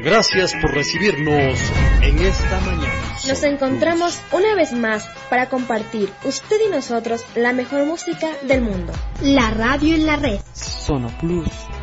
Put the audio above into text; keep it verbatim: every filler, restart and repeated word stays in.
Gracias por recibirnos en esta mañana. Nos encontramos una vez más para compartir usted y nosotros la mejor música del mundo. La radio en la red. Sono Plus.